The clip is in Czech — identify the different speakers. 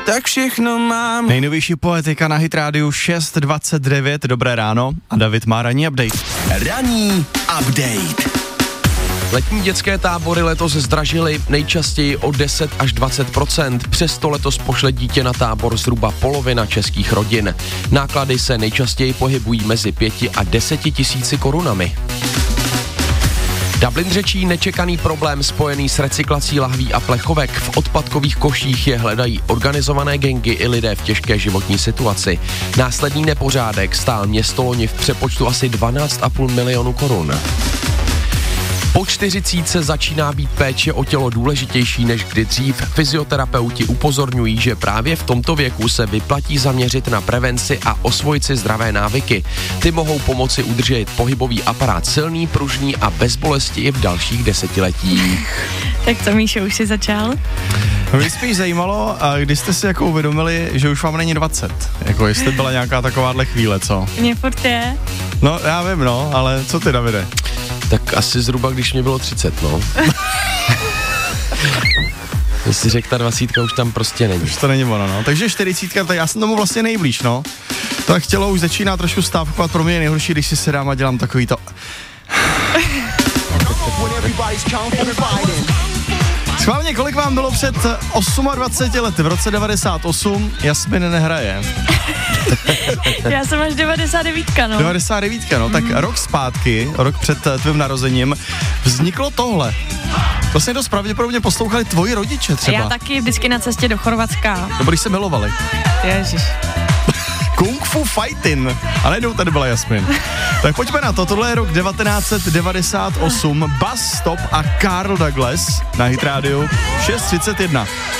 Speaker 1: tak všechno mám.
Speaker 2: Nejnovější poetika na Hit Radio 6:29, dobré ráno a David má ranní update.
Speaker 3: Ranní update. Letní dětské tábory letos zdražily nejčastěji o 10 až 20%, přesto letos pošle dítě na tábor zhruba polovina českých rodin. Náklady se nejčastěji pohybují mezi 5 a 10 tisíci korunami. Dublin řečí nečekaný problém spojený s recyklací lahví a plechovek. V odpadkových koších je hledají organizované gangy i lidé v těžké životní situaci. Následný nepořádek stál město loni v přepočtu asi 12,5 milionu korun. Po 40 začíná být péče o tělo důležitější než kdy dřív. Fyzioterapeuti upozorňují, že právě v tomto věku se vyplatí zaměřit na prevenci a osvojit si zdravé návyky. Ty mohou pomoci udržet pohybový aparát silný, pružný a bez bolesti i v dalších desetiletích.
Speaker 4: Tak co, Míšo, už jsi začal?
Speaker 2: Mě spíš zajímalo, kdy jste si jako uvědomili, že už vám není 20. Jako jestli byla nějaká takováhle chvíle, co?
Speaker 4: Mně furt je.
Speaker 2: No, já vím, no, ale co ty, Davide?
Speaker 3: Tak asi zhruba, když mě bylo 30, no. Jestli řekl, ta 20 už tam prostě není.
Speaker 2: Už to není ono, no. Takže 40, tak já jsem tomu vlastně nejblíž, no. Tak tělo už začíná trošku stávkovat, pro mě je nejhorší, když si sedám a dělám takový to. Schválně, kolik vám bylo před 28 lety? V roce 98 Jasmin nehraje.
Speaker 4: Já jsem až 99, no.
Speaker 2: 99, no, tak rok zpátky, rok před tvým narozením, vzniklo tohle. To se dost pravděpodobně poslouchali tvoji rodiče třeba.
Speaker 4: Já taky vždycky na cestě do Chorvatska.
Speaker 2: Nebo když se milovali.
Speaker 4: Ježiš.
Speaker 2: Kung Fu Fighting. A najednou tady byla Jasmin. Tak pojďme na to, tohle je rok 1998, Bus Stop a Carl Douglas na Hit Radio 6:31.